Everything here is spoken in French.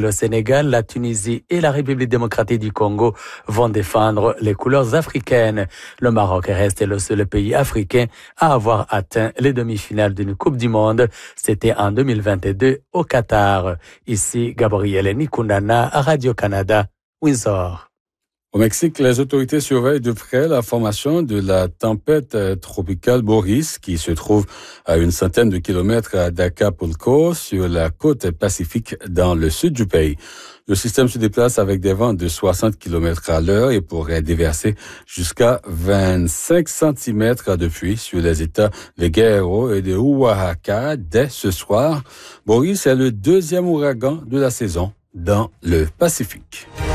Le Sénégal, la Tunisie et la République démocratique du Congo vont défendre les couleurs africaines. Le Maroc reste le seul pays africain à avoir atteint les demi-finales d'une Coupe du Monde. C'était en 2022 au Qatar. Ici, Gabriel Nikundana, Radio-Canada, Windsor. Au Mexique, les autorités surveillent de près la formation de la tempête tropicale Boris, qui se trouve à une centaine de kilomètres d'Acapulco, sur la côte pacifique dans le sud du pays. Le système se déplace avec des vents de 60 km à l'heure et pourrait déverser jusqu'à 25 cm de pluie sur les États de Guerrero et de Oaxaca dès ce soir. Boris est le deuxième ouragan de la saison dans le Pacifique.